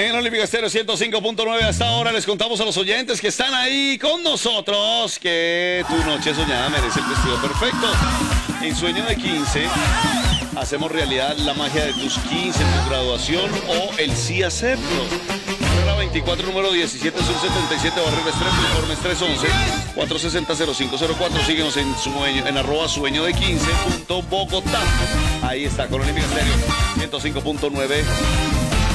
En Olímpica Estéreo 105.9 hasta ahora les contamos a los oyentes que están ahí con nosotros que tu noche soñada merece el vestido perfecto. En Sueño de 15 hacemos realidad la magia de tus 15, tu graduación o el sí acepto. Carrera 24, número 17, sur 77, Barrio Restrepo, informes 311-460-0504. Síguenos en @sueño de 15.bogotá. Ahí está, con Olímpica Estéreo 105.9.